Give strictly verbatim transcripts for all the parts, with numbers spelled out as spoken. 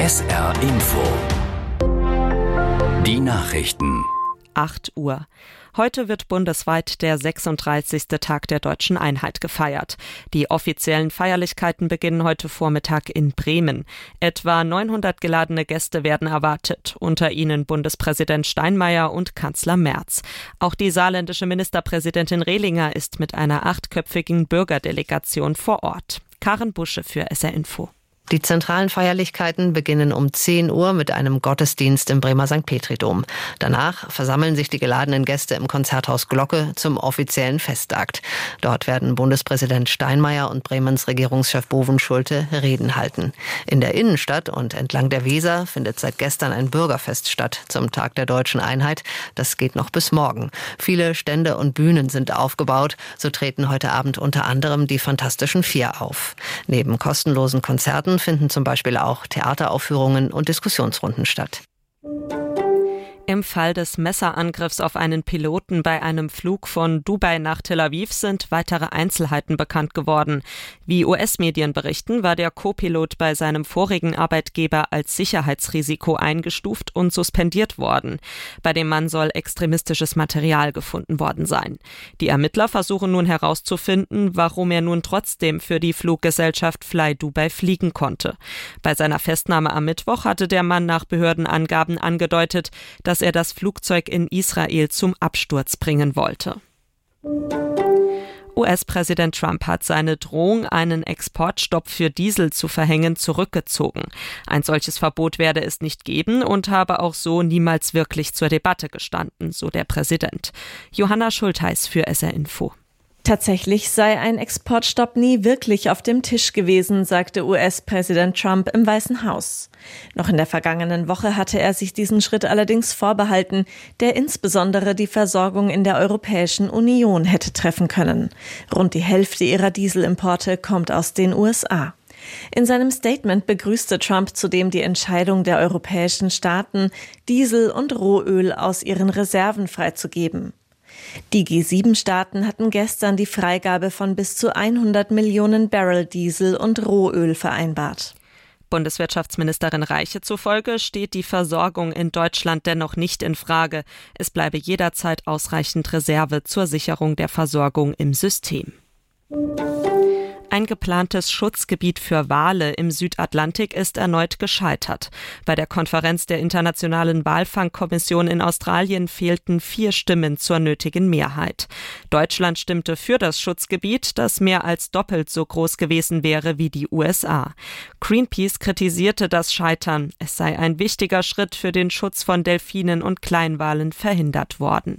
S R Info. Die Nachrichten. acht Uhr. Heute wird bundesweit der sechsunddreißigste Tag der Deutschen Einheit gefeiert. Die offiziellen Feierlichkeiten beginnen heute Vormittag in Bremen. Etwa neunhundert geladene Gäste werden erwartet, unter ihnen Bundespräsident Steinmeier und Kanzler Merz. Auch die saarländische Ministerpräsidentin Rehlinger ist mit einer achtköpfigen Bürgerdelegation vor Ort. Karen Busche für S R Info. Die zentralen Feierlichkeiten beginnen um zehn Uhr mit einem Gottesdienst im Bremer Sankt Petri-Dom. Danach versammeln sich die geladenen Gäste im Konzerthaus Glocke zum offiziellen Festakt. Dort werden Bundespräsident Steinmeier und Bremens Regierungschef Bovenschulte Reden halten. In der Innenstadt und entlang der Weser findet seit gestern ein Bürgerfest statt zum Tag der Deutschen Einheit. Das geht noch bis morgen. Viele Stände und Bühnen sind aufgebaut. So treten heute Abend unter anderem die Fantastischen Vier auf. Neben kostenlosen Konzerten finden zum Beispiel auch Theateraufführungen und Diskussionsrunden statt. Im Fall des Messerangriffs auf einen Piloten bei einem Flug von Dubai nach Tel Aviv sind weitere Einzelheiten bekannt geworden. Wie U S-Medien berichten, war der Co-Pilot bei seinem vorigen Arbeitgeber als Sicherheitsrisiko eingestuft und suspendiert worden. Bei dem Mann soll extremistisches Material gefunden worden sein. Die Ermittler versuchen nun herauszufinden, warum er nun trotzdem für die Fluggesellschaft Fly Dubai fliegen konnte. Bei seiner Festnahme am Mittwoch hatte der Mann nach Behördenangaben angedeutet, dass dass er das Flugzeug in Israel zum Absturz bringen wollte. U S-Präsident Trump hat seine Drohung, einen Exportstopp für Diesel zu verhängen, zurückgezogen. Ein solches Verbot werde es nicht geben und habe auch so niemals wirklich zur Debatte gestanden, so der Präsident. Johanna Schultheis für S R Info. Tatsächlich sei ein Exportstopp nie wirklich auf dem Tisch gewesen, sagte U S-Präsident Trump im Weißen Haus. Noch in der vergangenen Woche hatte er sich diesen Schritt allerdings vorbehalten, der insbesondere die Versorgung in der Europäischen Union hätte treffen können. Rund die Hälfte ihrer Dieselimporte kommt aus den U S A. In seinem Statement begrüßte Trump zudem die Entscheidung der europäischen Staaten, Diesel und Rohöl aus ihren Reserven freizugeben. Die G sieben Staaten hatten gestern die Freigabe von bis zu hundert Millionen Barrel Diesel und Rohöl vereinbart. Bundeswirtschaftsministerin Reiche zufolge steht die Versorgung in Deutschland dennoch nicht in Frage. Es bleibe jederzeit ausreichend Reserve zur Sicherung der Versorgung im System. Ein geplantes Schutzgebiet für Wale im Südatlantik ist erneut gescheitert. Bei der Konferenz der Internationalen Walfangkommission in Australien fehlten vier Stimmen zur nötigen Mehrheit. Deutschland stimmte für das Schutzgebiet, das mehr als doppelt so groß gewesen wäre wie die U S A. Greenpeace kritisierte das Scheitern. Es sei ein wichtiger Schritt für den Schutz von Delfinen und Kleinwalen verhindert worden.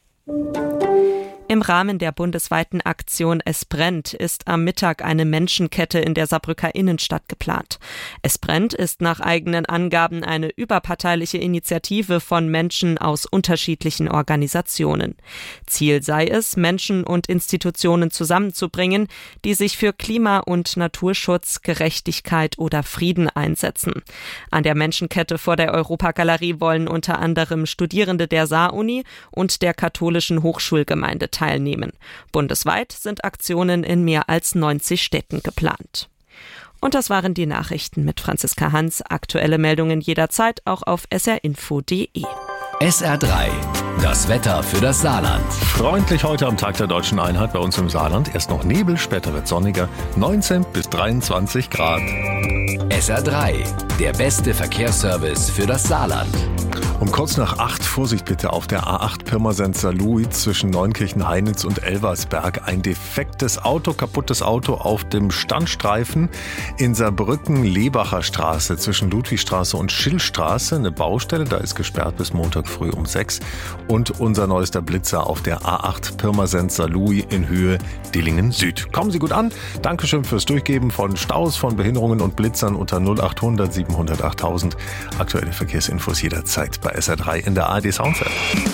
Im Rahmen der bundesweiten Aktion Es brennt ist am Mittag eine Menschenkette in der Saarbrücker Innenstadt geplant. Es brennt ist nach eigenen Angaben eine überparteiliche Initiative von Menschen aus unterschiedlichen Organisationen. Ziel sei es, Menschen und Institutionen zusammenzubringen, die sich für Klima- und Naturschutz, Gerechtigkeit oder Frieden einsetzen. An der Menschenkette vor der Europagalerie wollen unter anderem Studierende der Saar-Uni und der Katholischen Hochschulgemeinde teilnehmen. Bundesweit sind Aktionen in mehr als neunzig Städten geplant. Und das waren die Nachrichten mit Franziska Hans. Aktuelle Meldungen jederzeit auch auf s r info punkt d e. S R drei. Das Wetter für das Saarland. Freundlich heute am Tag der Deutschen Einheit bei uns im Saarland. Erst noch Nebel, später wird sonniger. neunzehn bis dreiundzwanzig Grad. S R drei. Der beste Verkehrsservice für das Saarland. Um kurz nach acht, Vorsicht bitte, auf der A acht Pirmasens-Saarlouis zwischen Neunkirchen-Heinitz und Elversberg. Ein defektes Auto, kaputtes Auto auf dem Standstreifen in Saarbrücken-Lebacher Straße zwischen Ludwigstraße und Schillstraße. Eine Baustelle, da ist gesperrt bis Montag früh um sechs. Und unser neuester Blitzer auf der A acht Pirmasens-Saarlouis in Höhe Dillingen Süd. Kommen Sie gut an. Dankeschön fürs Durchgeben von Staus, von Behinderungen und Blitzern unter null achthundert siebenhundert achttausend. Aktuelle Verkehrsinfos jederzeit bei S R drei in der A R D Soundset.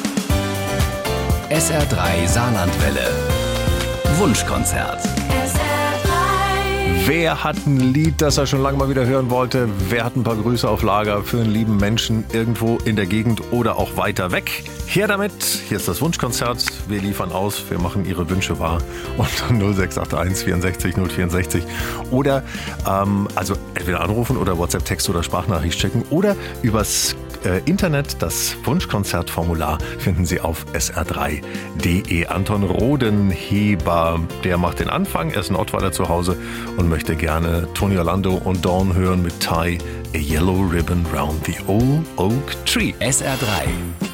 S R drei Saarlandwelle. Wunschkonzert. Wer hat ein Lied, das er schon lange mal wieder hören wollte? Wer hat ein paar Grüße auf Lager für einen lieben Menschen irgendwo in der Gegend oder auch weiter weg? Her damit, hier ist das Wunschkonzert. Wir liefern aus, wir machen Ihre Wünsche wahr. Unter null sechs acht eins vierundsechzig null vierundsechzig. Oder ähm, also entweder anrufen oder WhatsApp, Text oder Sprachnachricht schicken oder übers Äh, Internet. Das Wunschkonzertformular finden Sie auf s r drei punkt d e. Anton Rodenheber, der macht den Anfang. Er ist in Ottweiler zu Hause und möchte gerne Tony Orlando und Dawn hören mit Tie, A Yellow Ribbon Round the Old Oak Tree. S R drei